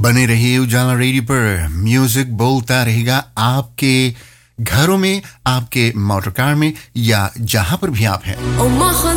बने रहिए उजाला रेडियो पर। म्यूजिक बोलता रहेगा आपके घरों में, आपके मोटर कार में या जहां पर भी आप हैं।